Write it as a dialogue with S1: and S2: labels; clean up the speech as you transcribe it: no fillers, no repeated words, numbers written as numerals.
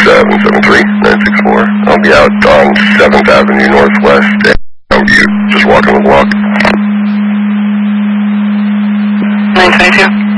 S1: 773-964. I'll be out on 7th Avenue Northwest. You just walking the block.
S2: 922.